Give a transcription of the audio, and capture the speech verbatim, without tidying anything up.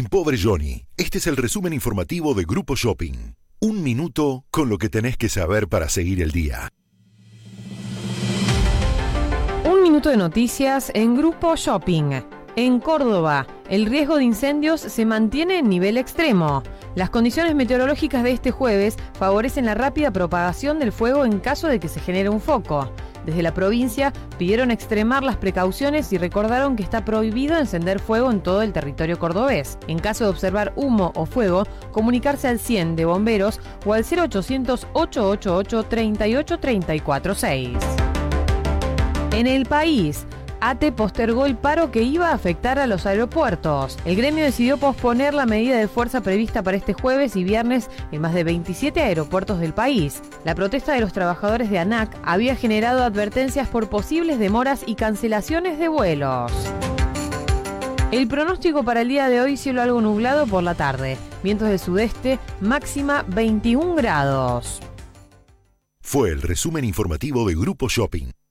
En Pobre Johnny, este es el resumen informativo de Grupo Shopping. Un minuto con lo que tenés que saber para seguir el día. Un minuto de noticias en Grupo Shopping. En Córdoba, el riesgo de incendios se mantiene en nivel extremo. Las condiciones meteorológicas de este jueves favorecen la rápida propagación del fuego en caso de que se genere un foco. Desde la provincia pidieron extremar las precauciones y recordaron que está prohibido encender fuego en todo el territorio cordobés. En caso de observar humo o fuego, comunicarse al cien de bomberos o al cero ochocientos, ochocientos ochenta y ocho, treinta y ocho, treinta y cuatro seis. En el país, A T E postergó el paro que iba a afectar a los aeropuertos. El gremio decidió posponer la medida de fuerza prevista para este jueves y viernes en más de veintisiete aeropuertos del país. La protesta de los trabajadores de ANAC había generado advertencias por posibles demoras y cancelaciones de vuelos. El pronóstico para el día de hoy: cielo algo nublado por la tarde. Vientos del sudeste, máxima veintiún grados. Fue el resumen informativo de Grupo Shopping.